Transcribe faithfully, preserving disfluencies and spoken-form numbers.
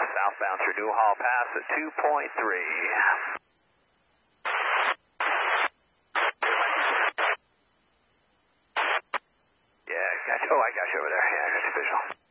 southbound through Newhall Pass at two point three. Yeah, gotcha. Oh, I got you over there. Yeah, I got you visual.